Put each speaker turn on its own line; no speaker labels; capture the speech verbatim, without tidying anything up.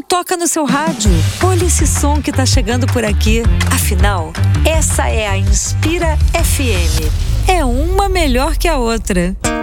toca no seu rádio. Olha esse som que tá chegando por aqui. Afinal, essa é a Inspira F M. É uma melhor que a outra.